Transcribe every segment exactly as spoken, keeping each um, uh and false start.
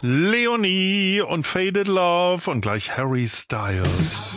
Leonie und Faded Love und gleich Harry Styles.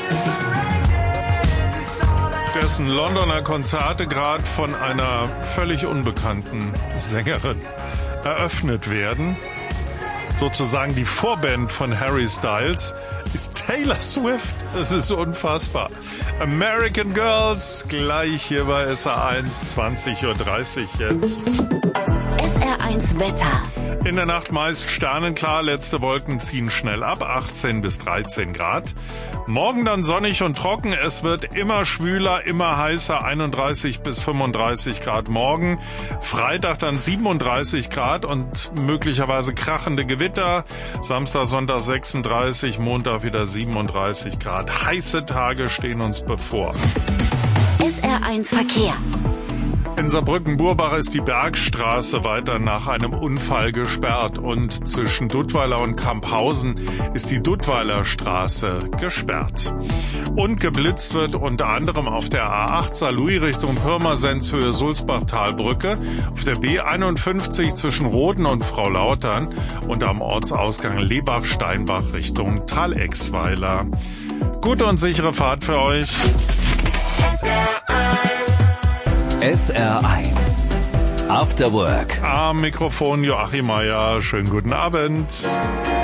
Dessen Londoner Konzerte gerade von einer völlig unbekannten Sängerin eröffnet werden. Sozusagen die Vorband von Harry Styles ist Taylor Swift. Das ist unfassbar. American Girls, gleich hier bei S R eins, zwanzig Uhr dreißig jetzt. S R eins Wetter. In der Nacht meist sternenklar, letzte Wolken ziehen schnell ab, achtzehn bis dreizehn Grad. Morgen dann sonnig und trocken, es wird immer schwüler, immer heißer, einunddreißig bis fünfunddreißig Grad morgen. Freitag dann siebenunddreißig Grad und möglicherweise krachende Gewitter. Samstag, Sonntag sechsunddreißig, Montag wieder siebenunddreißig Grad. Heiße Tage stehen uns bevor. S R eins Verkehr. In Saarbrücken-Burbach ist die Bergstraße weiter nach einem Unfall gesperrt und zwischen Duttweiler und Kamphausen ist die Duttweiler Straße gesperrt. Und geblitzt wird unter anderem auf der A acht Saarlouis Richtung Pirmasens Höhe Sulzbach-Talbrücke, auf der B einundfünfzig zwischen Roden und Frau-Lautern und am Ortsausgang Lebach-Steinbach Richtung Tal-Exweiler. Gute und sichere Fahrt für euch. S R eins. S R eins. After Work. Am Mikrofon Joachim Meier. Schönen guten Abend.